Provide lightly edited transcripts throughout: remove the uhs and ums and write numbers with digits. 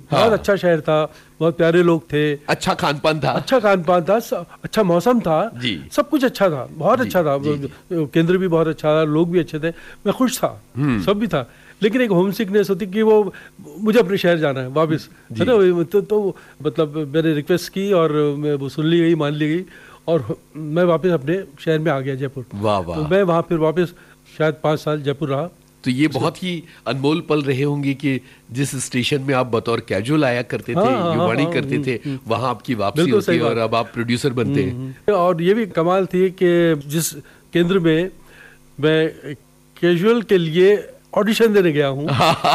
बहुत अच्छा शहर था, बहुत प्यारे लोग थे, अच्छा खान पान था, अच्छा मौसम था जी, सब कुछ अच्छा था, बहुत अच्छा था। केंद्र भी बहुत अच्छा था, लोग भी अच्छे थे, मैं खुश था, सब भी था। लेकिन एक होम सिकनेस होती कि वो मुझे अपने शहर जाना है वापस, है ना। तो मतलब मैंने रिक्वेस्ट की और वो सुन ली गई, मान ली गई, और मैं वापस अपने शहर में आ गया, जयपुर। वाह वाह। तो मैं वहाँ फिर वापस शायद 5 साल जयपुर रहा। तो ये बहुत ही अनमोल पल रहे होंगे कि जिस स्टेशन में आप बतौर कैजुअल आया करते थे, युवाणी करते थे, वहां आपकी वापसी होती है और अब आप प्रोड्यूसर बनते हैं। और ये भी कमाल थी कि जिस केंद्र में मैं कैजुअल के लिए ऑडिशन देने गया हूँ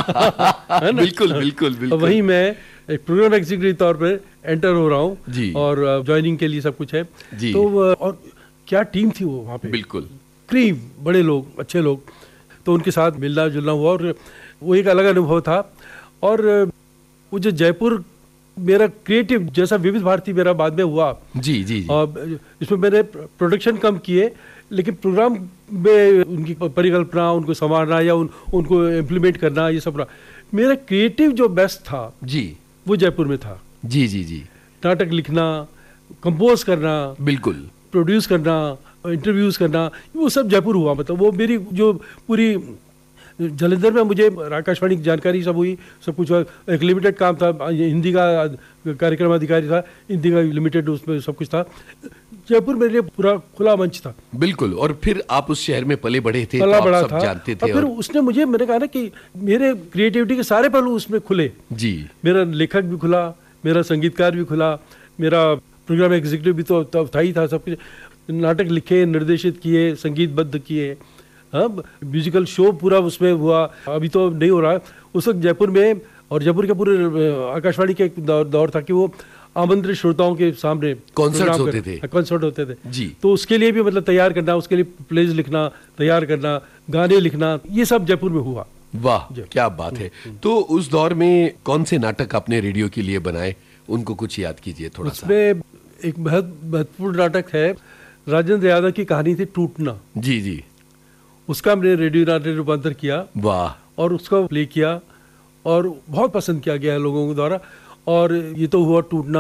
बिल्कुल बिल्कुल बिल्कुल, वहीं मैं एक प्रोग्राम एग्जीक्यूटिव तौर पर एंटर हो रहा हूँ और ज्वाइनिंग के लिए सब कुछ है जी। तो और क्या टीम थी वो वहाँ पे, बिल्कुल करीब बड़े लोग, अच्छे लोग, तो उनके साथ मिलना जुलना हुआ और वो एक अलग अनुभव था। और वो जो जयपुर मेरा क्रिएटिव जैसा विविध भारती मेरा बाद में हुआ जी जी, और इसमें मैंने प्रोडक्शन कम किए, लेकिन प्रोग्राम में उनकी परिकल्पना, उनको संवारना या उनको इम्प्लीमेंट करना, ये सब मेरा क्रिएटिव जो बेस्ट था जी, वो जयपुर में था। जी जी जी, नाटक लिखना, कंपोज करना, बिल्कुल प्रोड्यूस करना, इंटरव्यूज करना, वो सब जयपुर हुआ। मतलब वो मेरी जो पूरी जालंधर में मुझे आकाशवाणी की जानकारी सब हुई, सब कुछ। एक लिमिटेड काम था, हिंदी का कार्यक्रम अधिकारी था, हिंदी का लिमिटेड, उसमें सब कुछ था। जयपुर मेरे लिए पूरा खुला मंच था। बिल्कुल, और फिर आप उस शहर में पले बढ़े थे, पला तो बड़ा आप सब था, जानते थे। और फिर उसने मैंने कहा ना कि मेरे क्रिएटिविटी के सारे पहलू उसमें खुले जी। मेरा लेखक भी खुला, मेरा संगीतकार भी खुला, मेरा प्रोग्राम एग्जीक्यूटिव भी तो था ही था, सब कुछ। नाटक लिखे, निर्देशित किए, संगीतबद्ध किए, हाँ, म्यूजिकल शो पूरा उसमें हुआ। अभी तो नहीं हो रहा है, उस वक्त जयपुर में, और जयपुर के पूरे आकाशवाणी के एक दौर था कि वो आमंत्रित श्रोताओं के सामने कॉन्सर्ट होते थे जी। तो उसके लिए भी मतलब तैयार करना, उसके लिए प्लेज लिखना, तैयार करना, गाने लिखना, ये सब जयपुर में हुआ। वाह, क्या बात है। तो उस दौर में कौन से नाटक आपने रेडियो के लिए बनाए, उनको कुछ याद कीजिए थोड़ा सा। उसमें एक बहुत महत्वपूर्ण नाटक है, राजेंद्र यादव की कहानी थी टूटना। जी जी, उसका मैंने रेडियो नाटक रूपांतर किया। वाह। और उसका प्ले किया और बहुत पसंद किया गया लोगों के द्वारा। और ये तो हुआ टूटना।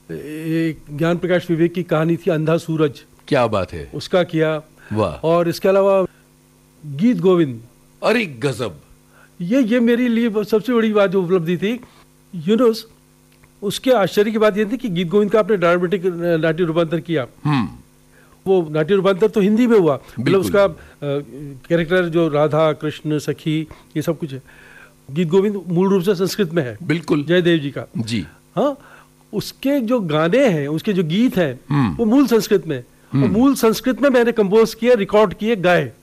एक ज्ञान प्रकाश विवेक की कहानी थी अंधा सूरज, क्या बात है, उसका किया। वाह। और इसके अलावा गीत गोविंद, अरे गजब, ये मेरे लिए सबसे बड़ी बात जो उपलब्धि थी। यूनुस, उसके आश्चर्य की बात ये थी कि गीत गोविंद का आपने ड्रामेटिक नाट्य रूपांतर किया। वो नाट्य रूपांतर तो हिंदी में हुआ, मतलब उसका कैरेक्टर जो राधा कृष्ण सखी ये सब कुछ है। गीत गोविंद मूल रूप से संस्कृत में है, बिल्कुल, जयदेव जी का जी। हाँ, उसके जो गाने हैं, उसके जो गीत हैं, वो मूल संस्कृत में, और मूल संस्कृत में मैंने कंपोज किए, रिकॉर्ड किए, गाए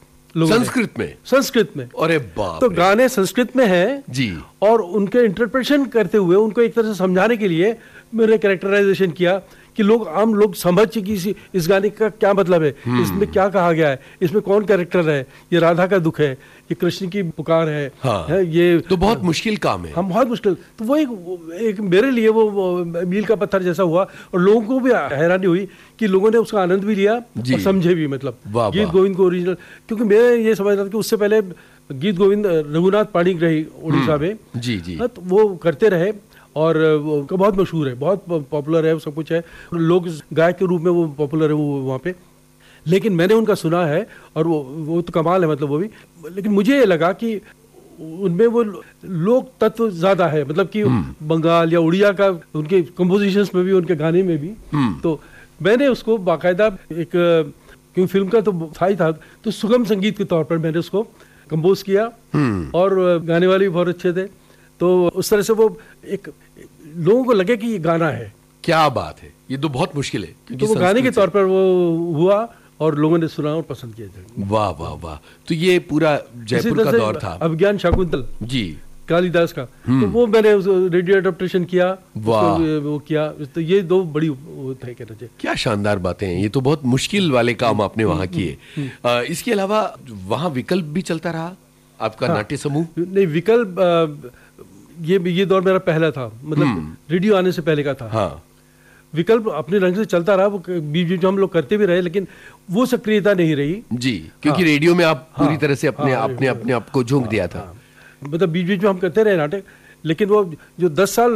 संस्कृत में। अरे बाप, तो गाने संस्कृत में हैं जी, और उनके इंटरप्रेशन करते हुए उनको एक तरह से समझाने के लिए मैंने कैरेक्टराइजेशन किया कि आम लोग समझ कि इस गाने का क्या मतलब है, इसमें क्या कहा गया है, इसमें कौन कैरेक्टर है, ये राधा का दुख है, ये कृष्ण की पुकार है। हाँ, है ये तो बहुत मुश्किल काम है। हम बहुत मुश्किल, तो वो एक मेरे लिए वो मील का पत्थर जैसा हुआ, और लोगों को भी हैरानी हुई कि लोगों ने उसका आनंद भी लिया और समझे भी। मतलब गीत गोविंद को ओरिजिनल, क्योंकि मैं ये समझ रहा था कि उससे पहले गीत गोविंद रघुनाथ पाणिग्राही उड़ीसा में जी जी, तो वो करते रहे, और उनका बहुत मशहूर है, बहुत पॉपुलर है, सब कुछ है, लोग गायक के रूप में वो पॉपुलर है वो वहाँ पे। लेकिन मैंने उनका सुना है, और वो तो कमाल है, मतलब वो भी। लेकिन मुझे ये लगा कि उनमें वो लोक तत्व ज्यादा है, मतलब कि बंगाल या उड़िया का उनके कंपोजिशंस में भी, उनके गाने में भी। तो मैंने उसको बाकायदा एक, क्योंकि फिल्म का तो था ही था, तो सुगम संगीत के तौर पर मैंने उसको कंपोज किया, और गाने वाले भी बहुत अच्छे थे। तो उस तरह से वो एक लोगों को लगे कि ये गाना है। क्या बात है, ये तो बहुत मुश्किल है। तो वो गाने के तौर पर वो हुआ, और लोगों ने सुना और पसंद किया। वाह वाह वाह। तो ये पूरा जयपुर का दौर था। अभिज्ञान शाकुंतल जी, कालिदास का, तो वो मैंने रेडियो एडप्टेशन किया, वो किया। तो ये दो बड़ी है, कहना चाहिए। क्या शानदार बातें हैं, ये तो बहुत मुश्किल वाले काम आपने वहाँ किए। इसके अलावा वहाँ विकल्प भी चलता रहा आपका नाट्य समूह? नहीं, विकल्प ये दौर मेरा पहला था, मतलब रेडियो आने से पहले का था। हाँ, विकल्प अपने रंग से चलता रहा, वो बीच बीच हम लोग करते भी रहे, लेकिन वो सक्रियता नहीं रही जी, क्योंकि रेडियो में आप पूरी तरह से अपने आप को झोंक दिया था। मतलब बीच बीच में हम करते रहे नाटक, लेकिन वो जो 10 साल